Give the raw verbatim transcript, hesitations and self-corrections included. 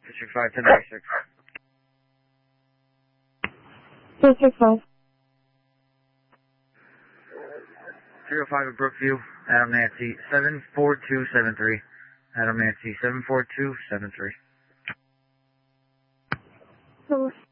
District five, ten ninety-six. District five. zero five at Brookview, Adam Nancy, seven four two seven three. Adam Nancy, seven four two seven three. So